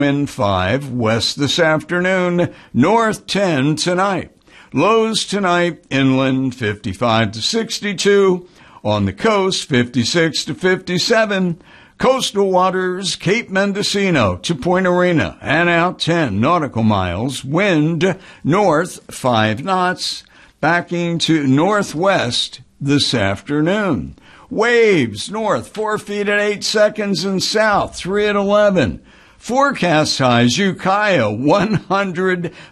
wind 5, west this afternoon, north 10 tonight. Lows tonight, inland 55 to 62, on the coast 56 to 57, coastal waters Cape Mendocino to Point Arena and out 10 nautical miles, wind north 5 knots, backing to northwest this afternoon. Waves north 4 feet at 8 seconds and south 3 at 11. Forecast highs Ukiah 100,